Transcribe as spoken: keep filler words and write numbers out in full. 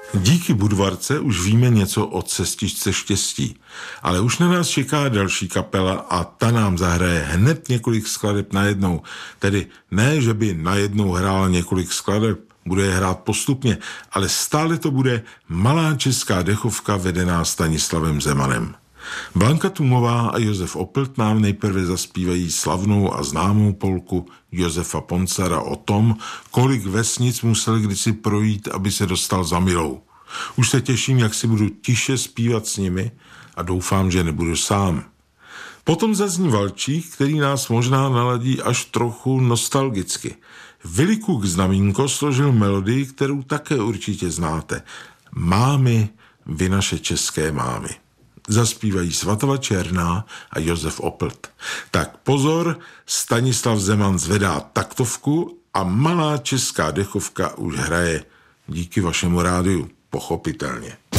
Díky Budvarce už víme něco o Cestičce štěstí, ale už na nás čeká další kapela a ta nám zahraje hned několik skladeb najednou. Tedy ne, že by najednou hrála několik skladeb, bude je hrát postupně, ale stále to bude malá česká dechovka vedená Stanislavem Zemanem. Blanka Tumová a Josef Oppelt nám nejprve zaspívají slavnou a známou polku Josefa Poncara o tom, kolik vesnic musel kdysi projít, aby se dostal za Milou. Už se těším, jak si budu tiše zpívat s nimi a doufám, že nebudu sám. Potom zazní valčík, který nás možná naladí až trochu nostalgicky. Willy Cook Znamínko složil melodii, kterou také určitě znáte. Mámy, vy naše české mámy. Zaspívají Svatava Černá a Josef Oppelt. Tak pozor, Stanislav Zeman zvedá taktovku a malá česká dechovka už hraje díky vašemu rádiu, pochopitelně.